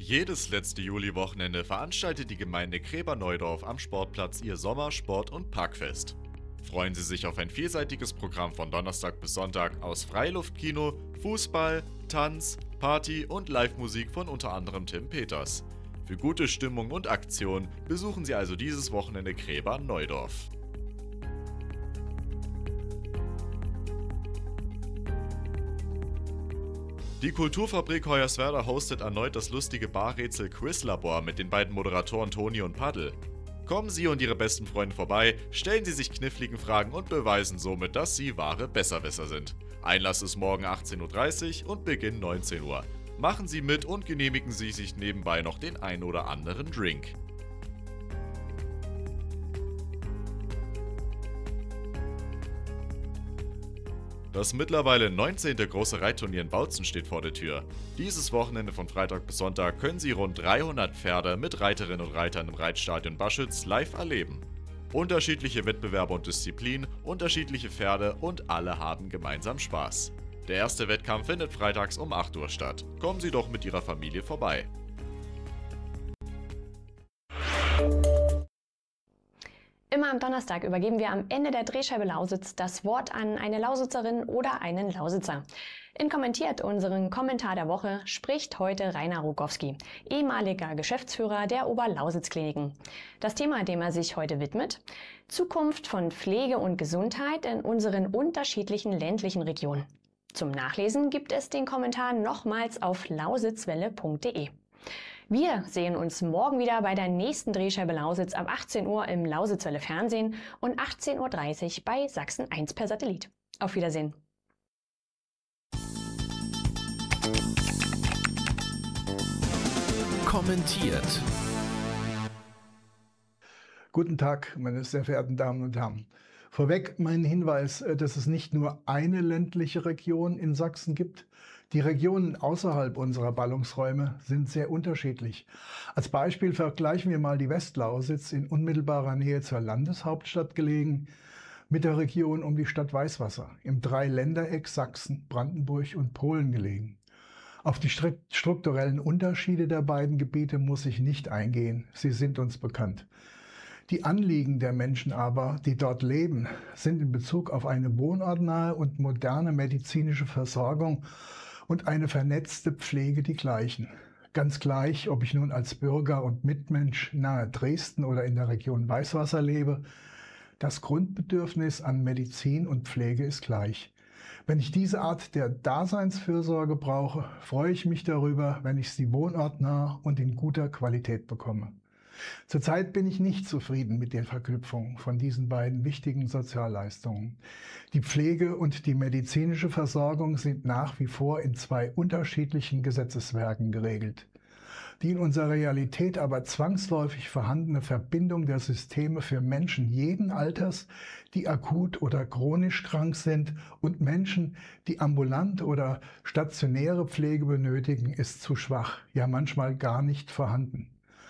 Jedes letzte Juli-Wochenende veranstaltet die Gemeinde Gräber-Neudorf am Sportplatz ihr Sommer-, Sport- und Parkfest. Freuen Sie sich auf ein vielseitiges Programm von Donnerstag bis Sonntag aus Freiluftkino, Fußball, Tanz, Party und Live-Musik von unter anderem Tim Peters. Für gute Stimmung und Aktion besuchen Sie also dieses Wochenende Gräber-Neudorf. Die Kulturfabrik Hoyerswerda hostet erneut das lustige Barrätsel Quizlabor mit den beiden Moderatoren Toni und Paddel. Kommen Sie und Ihre besten Freunde vorbei, stellen Sie sich kniffligen Fragen und beweisen somit, dass Sie wahre Besserwisser sind. Einlass ist morgen 18:30 Uhr und Beginn 19 Uhr. Machen Sie mit und genehmigen Sie sich nebenbei noch den ein oder anderen Drink. Das mittlerweile 19. große Reitturnier in Bautzen steht vor der Tür. Dieses Wochenende von Freitag bis Sonntag können Sie rund 300 Pferde mit Reiterinnen und Reitern im Reitstadion Baschütz live erleben. Unterschiedliche Wettbewerbe und Disziplinen, unterschiedliche Pferde und alle haben gemeinsam Spaß. Der erste Wettkampf findet freitags um 8 Uhr statt. Kommen Sie doch mit Ihrer Familie vorbei. Immer am Donnerstag übergeben wir am Ende der Drehscheibe Lausitz das Wort an eine Lausitzerin oder einen Lausitzer. In Kommentiert unseren Kommentar der Woche spricht heute Rainer Rogowski, ehemaliger Geschäftsführer der Oberlausitz-Kliniken. Das Thema, dem er sich heute widmet: Zukunft von Pflege und Gesundheit in unseren unterschiedlichen ländlichen Regionen. Zum Nachlesen gibt es den Kommentar nochmals auf lausitzwelle.de. Wir sehen uns morgen wieder bei der nächsten Drehscheibe Lausitz ab 18 Uhr im Lausitzwelle Fernsehen und 18:30 Uhr bei Sachsen 1 per Satellit. Auf Wiedersehen. Kommentiert. Guten Tag, meine sehr verehrten Damen und Herren. Vorweg mein Hinweis, dass es nicht nur eine ländliche Region in Sachsen gibt. Die Regionen außerhalb unserer Ballungsräume sind sehr unterschiedlich. Als Beispiel vergleichen wir mal die Westlausitz, in unmittelbarer Nähe zur Landeshauptstadt gelegen, mit der Region um die Stadt Weißwasser, im Dreiländereck Sachsen, Brandenburg und Polen gelegen. Auf die strukturellen Unterschiede der beiden Gebiete muss ich nicht eingehen, sie sind uns bekannt. Die Anliegen der Menschen aber, die dort leben, sind in Bezug auf eine wohnortnahe und moderne medizinische Versorgung und eine vernetzte Pflege die gleichen. Ganz gleich, ob ich nun als Bürger und Mitmensch nahe Dresden oder in der Region Weißwasser lebe, das Grundbedürfnis an Medizin und Pflege ist gleich. Wenn ich diese Art der Daseinsfürsorge brauche, freue ich mich darüber, wenn ich sie wohnortnah und in guter Qualität bekomme. Zurzeit bin ich nicht zufrieden mit der Verknüpfung von diesen beiden wichtigen Sozialleistungen. Die Pflege und die medizinische Versorgung sind nach wie vor in zwei unterschiedlichen Gesetzeswerken geregelt. Die in unserer Realität aber zwangsläufig vorhandene Verbindung der Systeme für Menschen jeden Alters, die akut oder chronisch krank sind, und Menschen, die ambulant oder stationäre Pflege benötigen, ist zu schwach, ja manchmal gar nicht vorhanden.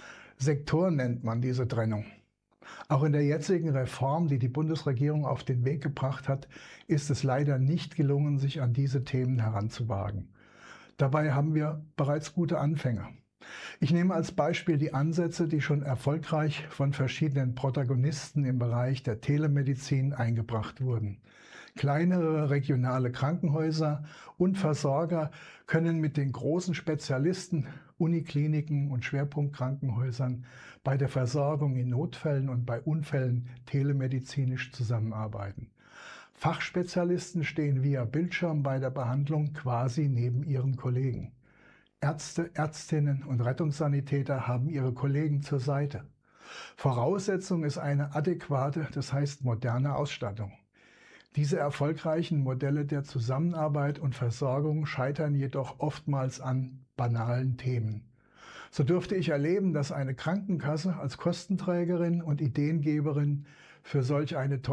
Sektor nennt man diese Trennung. Auch in der jetzigen Reform, die die Bundesregierung auf den Weg gebracht hat, ist es leider nicht gelungen, sich an diese Themen heranzuwagen. Dabei haben wir bereits gute Anfänge. Ich nehme als Beispiel die Ansätze, die schon erfolgreich von verschiedenen Protagonisten im Bereich der Telemedizin eingebracht wurden. Kleinere regionale Krankenhäuser und Versorger können mit den großen Spezialisten, Unikliniken und Schwerpunktkrankenhäusern bei der Versorgung in Notfällen und bei Unfällen telemedizinisch zusammenarbeiten. Fachspezialisten stehen via Bildschirm bei der Behandlung quasi neben ihren Kollegen. Ärzte, Ärztinnen und Rettungssanitäter haben ihre Kollegen zur Seite. Voraussetzung ist eine adäquate, das heißt moderne Ausstattung. Diese erfolgreichen Modelle der Zusammenarbeit und Versorgung scheitern jedoch oftmals an banalen Themen. So durfte ich erleben, dass eine Krankenkasse als Kostenträgerin und Ideengeberin für solch eine